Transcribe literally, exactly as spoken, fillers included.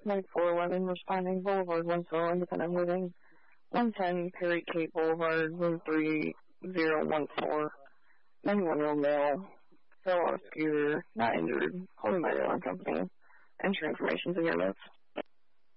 nine four eleven, responding Boulevard, Winslow, Independent Living, one ten Perry Cape Boulevard, room three zero one four, ninety-one-year-old male, fell off scooter, not injured, holding my rail company. Entry information's in your notes.